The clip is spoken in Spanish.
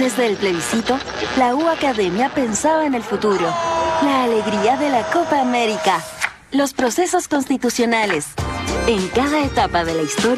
Desde el plebiscito, la U Academia pensaba en el futuro, la alegría de la Copa América, los procesos constitucionales. En cada etapa de la historia,